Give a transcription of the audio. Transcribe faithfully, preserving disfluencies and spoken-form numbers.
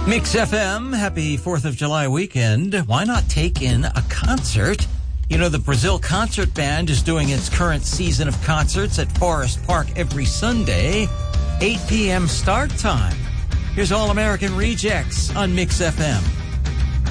Mix F M, happy fourth of July weekend. Why not take in a concert? You know, the Brazil Concert Band is doing its current season of concerts at Forest Park every Sunday, eight p.m. start time. Here's All American Rejects on Mix F M.